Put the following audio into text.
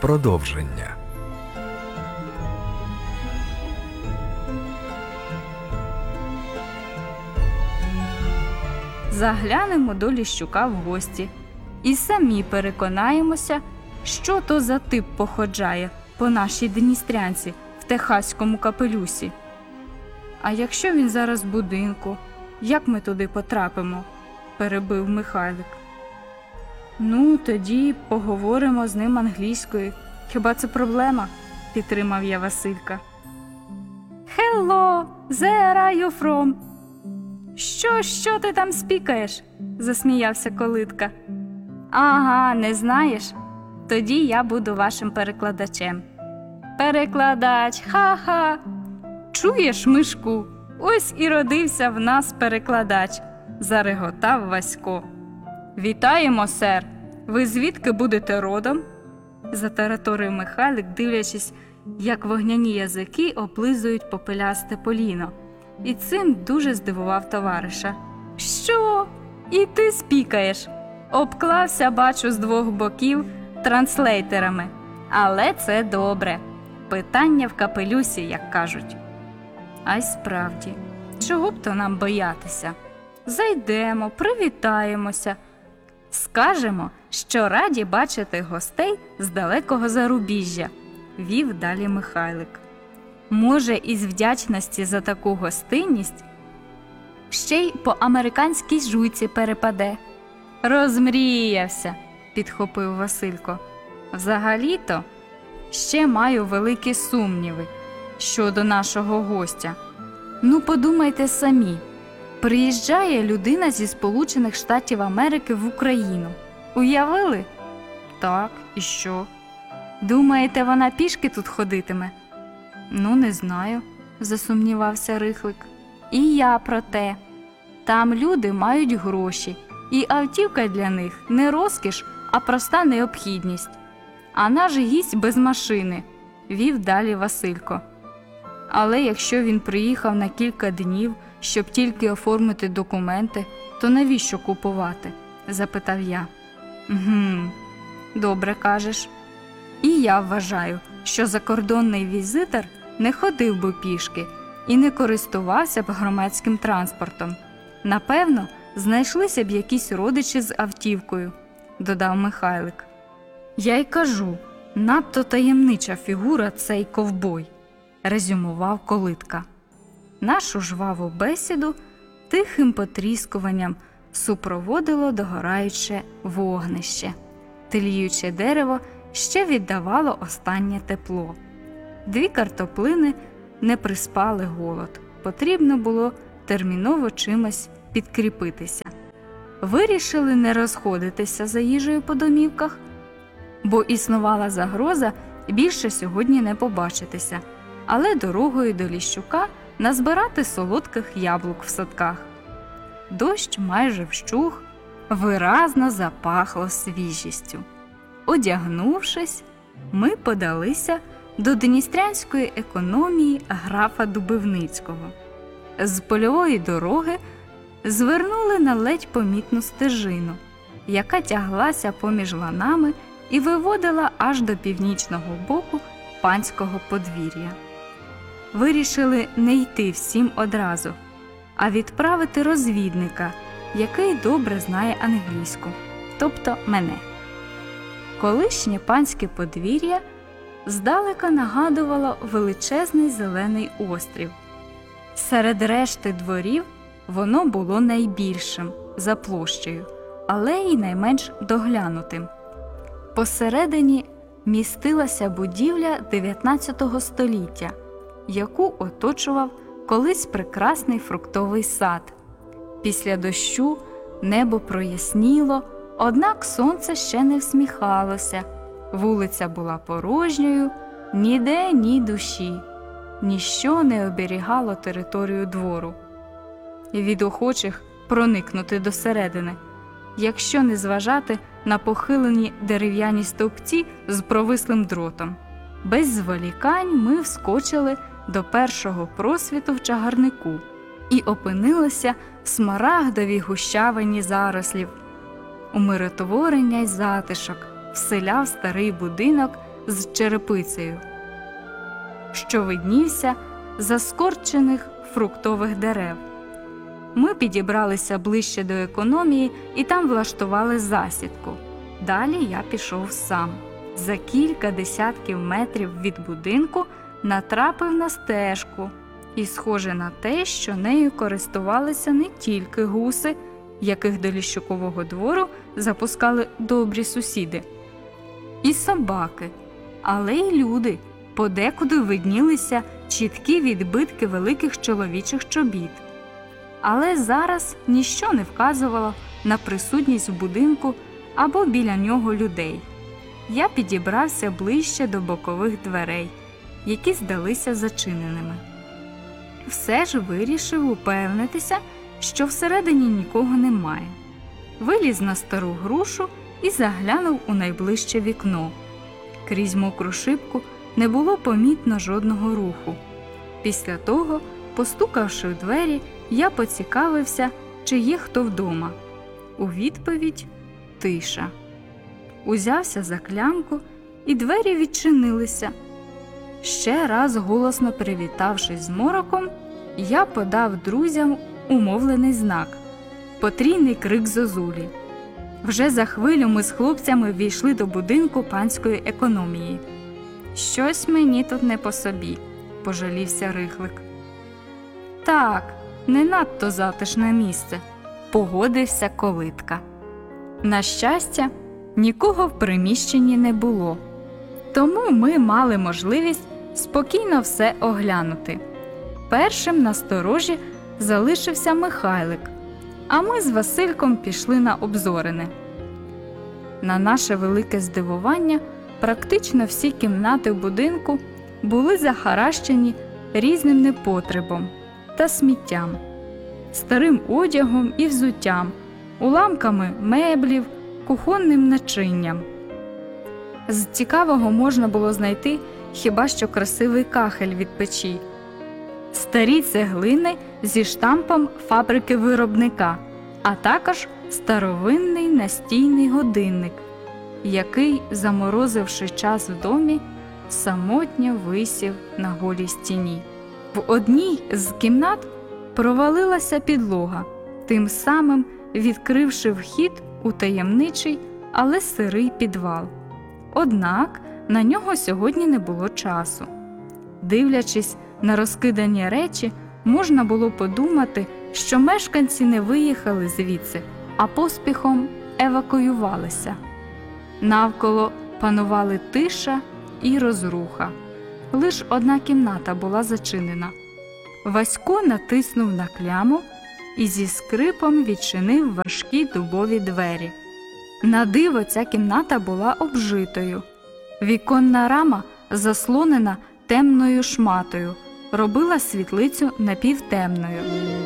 Продовження. Заглянемо до Ліщука в гості і самі переконаємося, що то за тип походжає по нашій Дністрянці в техаському капелюсі. А якщо він зараз в будинку, як ми туди потрапимо? Перебив Михайлик. Ну, тоді поговоримо з ним англійською. Хіба це проблема? Підтримав я Василька. Hello, where are you from? Що ти там спікаєш? Засміявся Колитка. Ага, не знаєш? Тоді я буду вашим перекладачем. Перекладач, ха-ха. Чуєш, Мишку? Ось і родився в нас перекладач, зареготав Васько. Вітаємо, сер. Ви звідки будете родом? Затараторив Михайлик, дивлячись, як вогняні язики облизують попелясте поліно. І цим дуже здивував товариша. Що? І ти спікаєш? Обклався, бачу, з двох боків транслейтерами. Але це добре. Питання в капелюсі, як кажуть. А й справді, чого б то нам боятися? Зайдемо, привітаємося. Скажемо, що раді бачити гостей з далекого зарубіжжя, вів далі Михайлик. Може, із вдячності за таку гостинність ще й по американській жуйці перепаде. Розмріявся, підхопив Василько. Взагалі-то ще маю великі сумніви щодо нашого гостя. Ну, подумайте самі. Приїжджає людина зі Сполучених Штатів Америки в Україну. Уявили? Так, і що? Думаєте, вона пішки тут ходитиме? Ну, не знаю, засумнівався Рихлик. І я про те. Там люди мають гроші, і автівка для них не розкіш, а проста необхідність. А наш гість без машини, вів далі Василько. Але якщо він приїхав на кілька днів, щоб тільки оформити документи, то навіщо купувати? Запитав я. Добре кажеш. І я вважаю, що закордонний візитор не ходив би пішки і не користувався б громадським транспортом. Напевно, знайшлися б якісь родичі з автівкою, додав Михайлик. Я й кажу, надто таємнича фігура цей ковбой, резюмував Колитка. Нашу жваву бесіду тихим потріскуванням супроводило догораюче вогнище. Тліюче дерево ще віддавало останнє тепло. Дві картоплини не приспали голод. Потрібно було терміново чимось підкріпитися. Вирішили не розходитися за їжею по домівках, бо існувала загроза більше сьогодні не побачитися, але дорогою до Ліщука назбирати солодких яблук в садках. Дощ майже вщух, виразно запахло свіжістю. Одягнувшись, ми подалися до дністрянської економії графа Дубивницького. З польової дороги звернули на ледь помітну стежину, яка тяглася поміж ланами і виводила аж до північного боку панського подвір'я. Вирішили не йти всім одразу, а відправити розвідника, який добре знає англійську, тобто мене. Колишнє панське подвір'я здалека нагадувало величезний зелений острів. Серед решти дворів воно було найбільшим за площею, але й найменш доглянутим. Посередині містилася будівля 19 століття, яку оточував колись прекрасний фруктовий сад. Після дощу небо проясніло, однак сонце ще не всміхалося, вулиця була порожньою, ніде ні душі, ніщо не оберігало територію двору від охочих проникнути досередини, якщо не зважати на похилені дерев'яні стовпці з провислим дротом. Без зволікань ми вскочили до першого просвіту в чагарнику і опинилися в смарагдовій гущавині зарослів. Умиротворення й затишок вселяв старий будинок з черепицею, що виднівся за скорчених фруктових дерев. Ми підібралися ближче до економії і там влаштували засідку. Далі я пішов сам. За кілька десятків метрів від будинку натрапив на стежку, і схоже на те, що нею користувалися не тільки гуси, яких до Ліщукового двору запускали добрі сусіди, і собаки, але й люди. Подекуди виднілися чіткі відбитки великих чоловічих чобіт. Але зараз ніщо не вказувало на присутність в будинку або біля нього людей. Я підібрався ближче до бокових дверей, які здалися зачиненими. Все ж вирішив упевнитися, що всередині нікого немає. Виліз на стару грушу і заглянув у найближче вікно. Крізь мокру шибку не було помітно жодного руху. Після того, постукавши в двері, я поцікавився, чи є хто вдома. У відповідь – тиша. Узявся за клямку, і двері відчинилися. Ще раз голосно привітавшись з мороком, я подав друзям умовлений знак – потрійний крик зозулі. Вже за хвилю ми з хлопцями ввійшли до будинку панської економії. «Щось мені тут не по собі», – пожалівся Рихлик. «Так, не надто затишне місце», – погодився Колитка. На щастя, нікого в приміщенні не було, тому ми мали можливість спокійно все оглянути. Першим на сторожі залишився Михайлик, а ми з Васильком пішли на обзорене. На наше велике здивування, практично всі кімнати в будинку були захаращені різним непотребом та сміттям, старим одягом і взуттям, уламками меблів, кухонним начинням. З цікавого можна було знайти хіба що красивий кахель від печі, старі цеглини зі штампом фабрики виробника, а також старовинний настійний годинник, який, заморозивши час в домі, самотньо висів на голій стіні. В одній з кімнат провалилася підлога, тим самим відкривши вхід у таємничий, але сирий підвал. Однак на нього сьогодні не було часу. Дивлячись на розкидані речі, можна було подумати, що мешканці не виїхали звідси, а поспіхом евакуювалися. Навколо панували тиша і розруха. Лиш одна кімната була зачинена. Васько натиснув на кляму і зі скрипом відчинив важкі дубові двері. На диво, ця кімната була обжитою. Віконна рама, заслонена темною шматою, робила світлицю напівтемною.